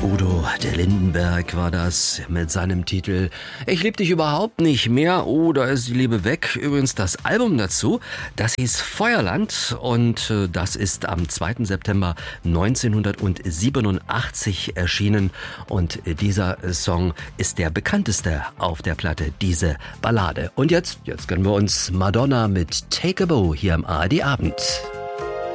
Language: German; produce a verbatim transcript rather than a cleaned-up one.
Udo der Lindenberg war das mit seinem Titel Ich lieb dich überhaupt nicht mehr oder Ist die Liebe weg. Übrigens das Album dazu, das hieß Feuerland und das ist am zweiten September neunzehnhundertsiebenundachtzig erschienen und dieser Song ist der bekannteste auf der Platte, diese Ballade. Und jetzt, jetzt gönnen wir uns Madonna mit Take a Bow hier am A R D Abend.